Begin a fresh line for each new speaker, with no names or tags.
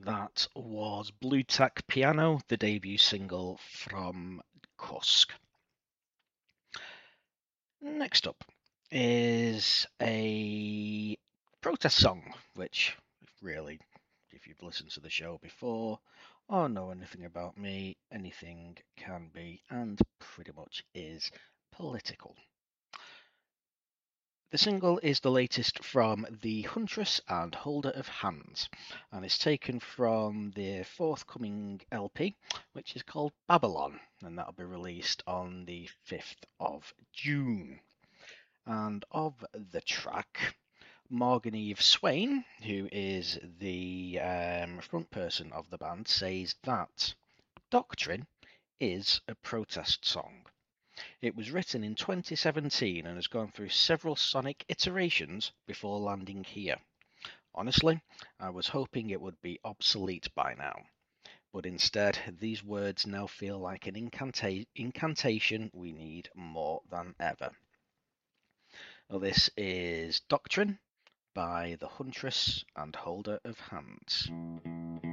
That was Blue Tack Piano, the debut single from Kusk. Next up is a protest song, which really, if you've listened to the show before or know anything about me, anything can be and pretty much is political. The single is the latest from The Huntress and Holder of Hands, and it's taken from their forthcoming LP, which is called Babylon, and that'll be released on the 5th of June. And of the track, Morgan Eve Swain, who is the front person of the band, says that Doctrine is a protest song. It was written in 2017 and has gone through several sonic iterations before landing here. Honestly, I was hoping it would be obsolete by now, but instead these words now feel like an incantation we need more than ever. Well, this is Doctrine by The Huntress and Holder of Hands.